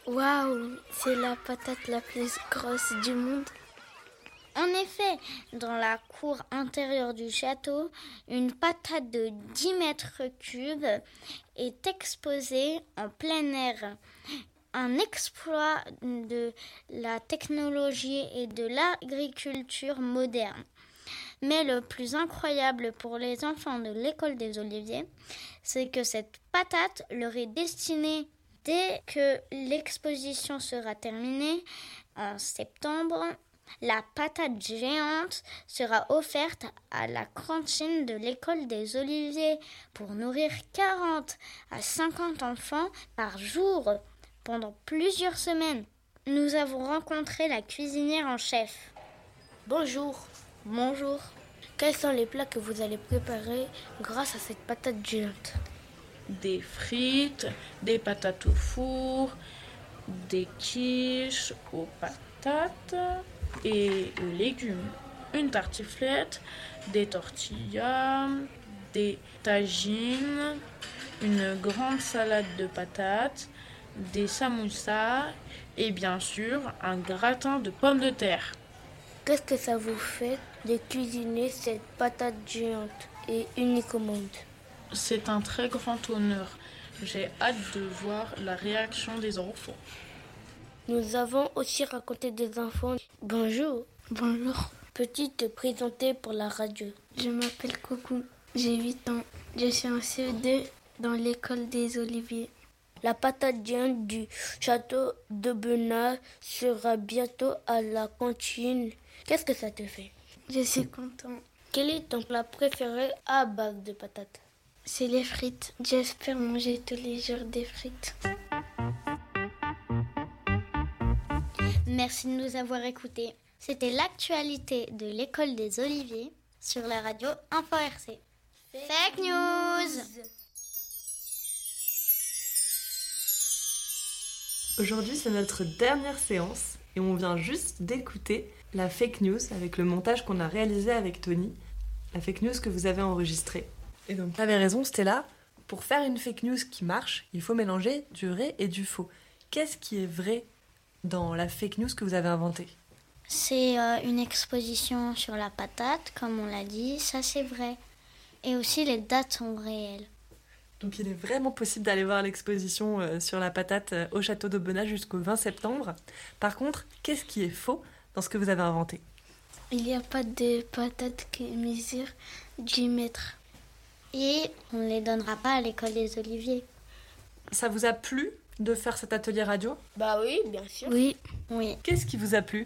Waouh, c'est la patate la plus grosse du monde. En effet, dans la cour intérieure du château, une patate de 10 mètres cubes est exposée en plein air. Un exploit de la technologie et de l'agriculture moderne. Mais le plus incroyable pour les enfants de l'école des Oliviers, c'est que cette patate leur est destinée dès que l'exposition sera terminée en septembre. La patate géante sera offerte à la cantine de l'école des Oliviers pour nourrir 40 à 50 enfants par jour pendant plusieurs semaines. Nous avons rencontré la cuisinière en chef. Bonjour. Bonjour. Quels sont les plats que vous allez préparer grâce à cette patate géante? Des frites, des patates au four, des quiches aux patates et aux légumes. Une tartiflette, des tortillas, des tagines, une grande salade de patates, des samoussas et bien sûr un gratin de pommes de terre. Qu'est-ce que ça vous fait de cuisiner cette patate géante et unique au monde? C'est un très grand honneur. J'ai hâte de voir la réaction des enfants. Nous avons aussi rencontré des enfants. Bonjour. Bonjour. Peux-tu te présenter pour la radio? Je m'appelle Coucou. J'ai 8 ans. Je suis en CE2 dans l'école des Oliviers. La patate géante du château d'Aubenas sera bientôt à la cantine. Qu'est-ce que ça te fait? Je suis content. Quel est ton plat préféré à base de patates? C'est les frites. J'espère manger tous les jours des frites. Merci de nous avoir écoutés. C'était l'actualité de l'école des Oliviers sur la radio Info RC. Fake News. Aujourd'hui, c'est notre dernière séance et on vient juste d'écouter la fake news avec le montage qu'on a réalisé avec Tony, la fake news que vous avez enregistrée. Et donc, tu avais raison, Stella, pour faire une fake news qui marche, il faut mélanger du vrai et du faux. Qu'est-ce qui est vrai dans la fake news que vous avez inventée? C'est une exposition sur la patate, comme on l'a dit, ça c'est vrai. Et aussi les dates sont réelles. Donc il est vraiment possible d'aller voir l'exposition sur la patate au château d'Aubenas jusqu'au 20 septembre. Par contre, qu'est-ce qui est faux dans ce que vous avez inventé? Il n'y a pas de patates qui mesurent 10 mètres. Et on ne les donnera pas à l'école des Oliviers. Ça vous a plu de faire cet atelier radio? Bah oui, bien sûr. Oui. Qu'est-ce qui vous a plu?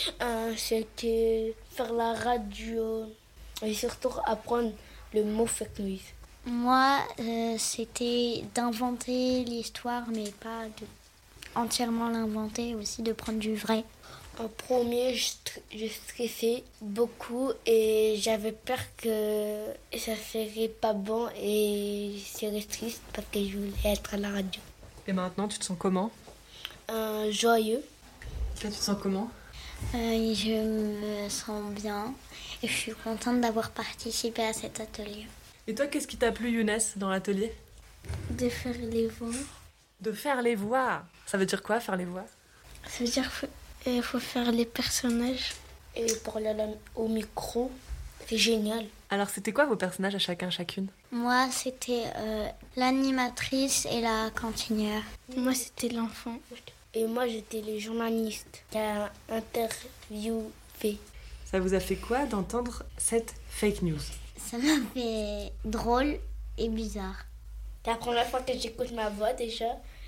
C'était faire la radio et surtout apprendre le mot fake news. Moi, c'était d'inventer l'histoire, mais pas de entièrement l'inventer, aussi de prendre du vrai. En premier, je stressais beaucoup et j'avais peur que ça serait pas bon et j'étais triste parce que je voulais être à la radio. Et maintenant, tu te sens comment? Joyeux. Là, tu te sens comment? Je me sens bien et je suis contente d'avoir participé à cet atelier. Et toi, qu'est-ce qui t'a plu, Younes, dans l'atelier? De faire les voix. De faire les voix. Ça veut dire quoi, faire les voix? Ça veut dire qu'il faut faire les personnages. Et parler au micro, c'est génial. Alors, c'était quoi vos personnages à chacun, chacune? Moi, c'était l'animatrice et la cantinière. Moi, c'était l'enfant. Et moi, j'étais le journaliste qui a interviewé. Ça vous a fait quoi d'entendre cette fake news? Ça m'a fait drôle et bizarre. C'est la première fois que j'écoute ma voix déjà.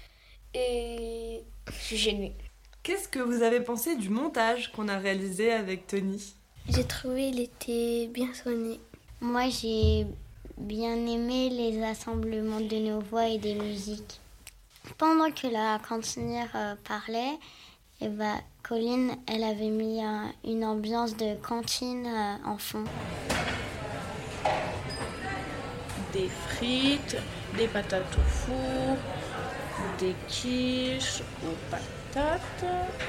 Et je suis gênée. Qu'est-ce que vous avez pensé du montage qu'on a réalisé avec Tony? J'ai trouvé qu'il était bien soigné. Moi, j'ai bien aimé les assemblements de nos voix et des musiques. Pendant que la cantinière parlait, Colline, elle avait mis une ambiance de cantine en fond. Des frites, des patates au four, des quiches aux patates.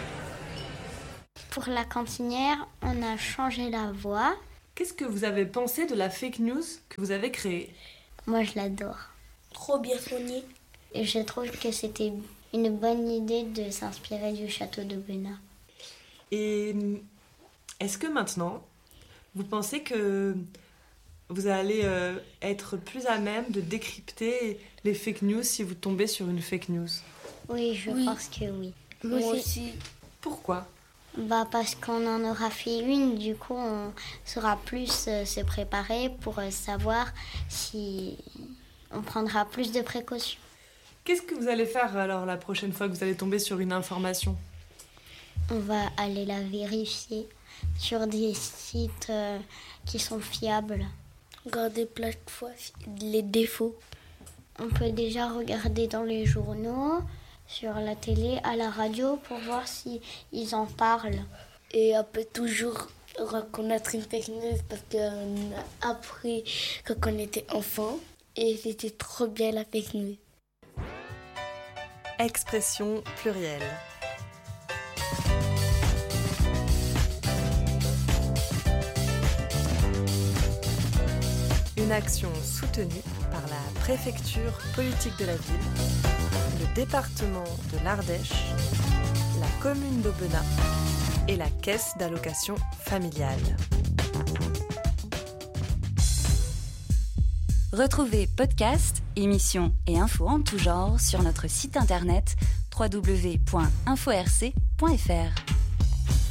Pour la cantinière, on a changé la voix. Qu'est-ce que vous avez pensé de la fake news que vous avez créée? Moi, je l'adore. Trop bien soigné. Et je trouve que c'était une bonne idée de s'inspirer du château d'Aubenas. Et est-ce que maintenant, vous pensez que vous allez être plus à même de décrypter les fake news si vous tombez sur une fake news? Oui, je pense que oui. Moi aussi. Pourquoi? Parce qu'on en aura fait une, du coup on saura plus se préparer pour savoir si on prendra plus de précautions. Qu'est-ce que vous allez faire alors la prochaine fois que vous allez tomber sur une information? On va aller la vérifier sur des sites qui sont fiables. Regarder plein de fois les défauts. On peut déjà regarder dans les journaux, sur la télé, à la radio pour voir si ils en parlent. Et on peut toujours reconnaître une fake news parce qu'on a appris quand on était enfant et c'était trop bien la fake news. Expression plurielle. Une action soutenue par la préfecture politique de la ville, le département de l'Ardèche, la commune d'Aubenas et la caisse d'allocation familiale. Retrouvez podcasts, émissions et infos en tout genre sur notre site internet www.inforc.fr.